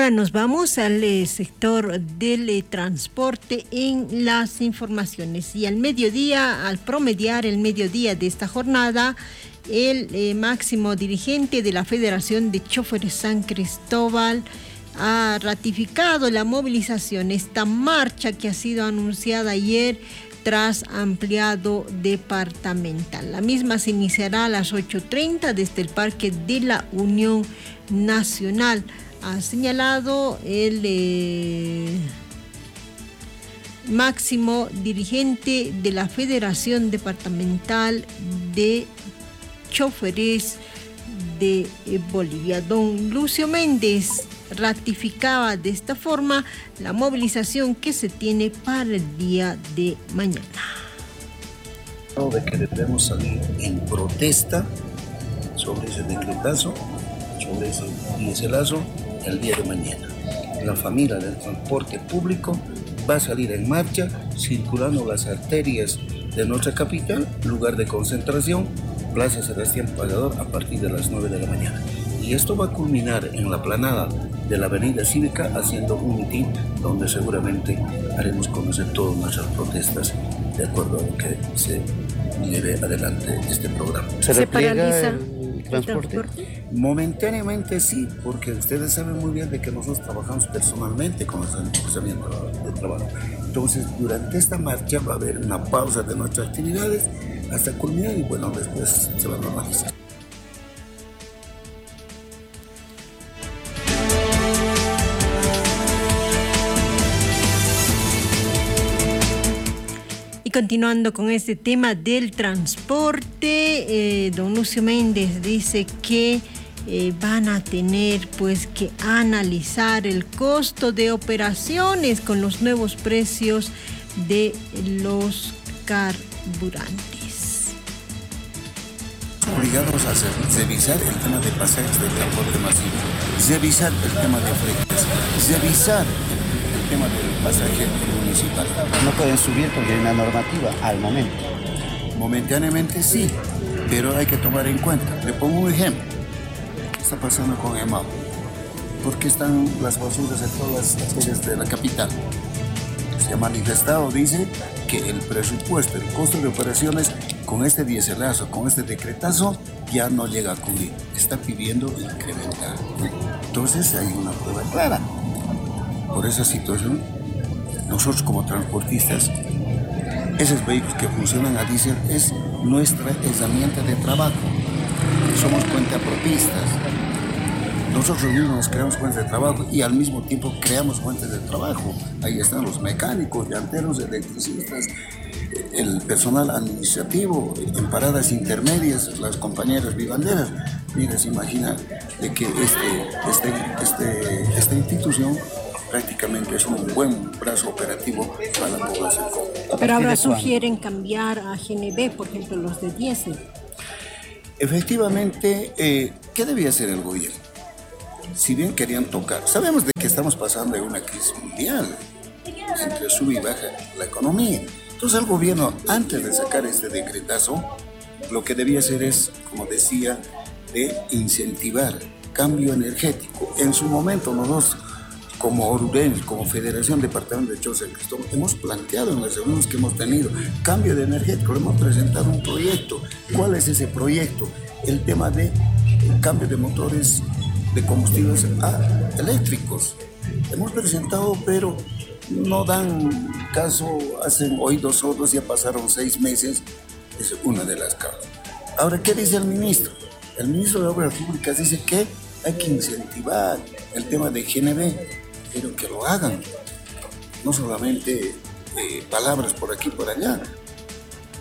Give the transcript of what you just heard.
Ahora nos vamos al sector del transporte en las informaciones. Y al mediodía, al promediar el mediodía de esta jornada, el máximo dirigente de la Federación de Choferes San Cristóbal ha ratificado la movilización, esta marcha que ha sido anunciada ayer tras ampliado departamental. La misma se iniciará a las 8:30 desde el Parque de la Unión Nacional. Ha señalado el máximo dirigente de la Federación Departamental de Choferes de Bolivia. Don Lucio Méndez ratificaba de esta forma la movilización que se tiene para el día de mañana. De que debemos salir en protesta sobre ese decretazo, sobre ese dieselazo el día de mañana. La familia del transporte público va a salir en marcha circulando las arterias de nuestra capital, lugar de concentración, Plaza Sebastián Pagador, a partir de las 9 de la mañana. Y esto va a culminar en la planada de la Avenida Cívica, haciendo un mitin donde seguramente haremos conocer todas nuestras protestas de acuerdo a lo que se lleve adelante este programa. ¿Se paraliza el transporte? Momentáneamente sí, porque ustedes saben muy bien de que nosotros trabajamos personalmente con el cruzamiento de trabajo. Entonces, durante esta marcha va a haber una pausa de nuestras actividades hasta culminar y bueno, después se va a normalizar. Continuando con este tema del transporte, don Lucio Méndez dice que van a tener pues que analizar el costo de operaciones con los nuevos precios de los carburantes. Obligados a revisar el tema de pasajes de transporte masivo, revisar el tema de frecuencias, revisar el tema del pasaje municipal. No pueden subir porque hay una normativa al momento. Momentáneamente sí, pero hay que tomar en cuenta. Le pongo un ejemplo. ¿Qué está pasando con EMAO? ¿Por qué están las basuras en todas las calles de la capital? Se ha manifestado, dice, que el presupuesto, el costo de operaciones con este dieselazo, con este decretazo, ya no llega a cubrir. Está pidiendo incrementar. Entonces hay una prueba clara. Por esa situación, nosotros como transportistas, esos vehículos que funcionan a diésel es nuestra herramienta de trabajo. Somos cuentapropistas. Nosotros mismos nos creamos fuentes de trabajo y al mismo tiempo creamos fuentes de trabajo. Ahí están los mecánicos, llanteros, electricistas, el personal administrativo, en paradas intermedias, las compañeras vivanderas. Mira, se imagina de que esta institución prácticamente es un buen brazo operativo para la población. Pero ahora sugieren cambiar a GNB, por ejemplo, los de diésel. Efectivamente, ¿qué debía hacer el gobierno? Si bien querían tocar, sabemos de que estamos pasando de una crisis mundial, entre sube y baja la economía. Entonces el gobierno, antes de sacar este decretazo, lo que debía hacer es, como decía, de incentivar cambio energético. En su momento nosotros, como Orurén, como Federación Departamental de Choferes San Cristóbal, hemos planteado en las reuniones que hemos tenido cambio de energético, hemos presentado un proyecto. ¿Cuál es ese proyecto? El tema de cambio de motores de combustibles a eléctricos. Hemos presentado, pero no dan caso, hacen oídos sordos, ya pasaron 6 meses, es una de las causas. Ahora, ¿qué dice el ministro? El ministro de Obras Públicas dice que hay que incentivar el tema de GNB, pero que lo hagan, no solamente palabras por aquí y por allá,